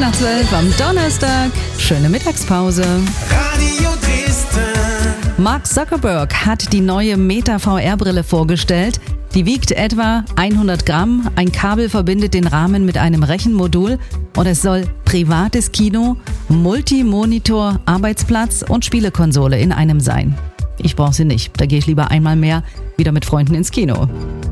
10 nach 12 am Donnerstag. Schöne Mittagspause. Radio Dresden. Mark Zuckerberg hat die neue Meta VR-Brille vorgestellt. Die wiegt etwa 100 Gramm. Ein Kabel verbindet den Rahmen mit einem Rechenmodul und es soll privates Kino, Multimonitor, Arbeitsplatz und Spielekonsole in einem sein. Ich brauche sie nicht. Da gehe ich lieber einmal mehr wieder mit Freunden ins Kino.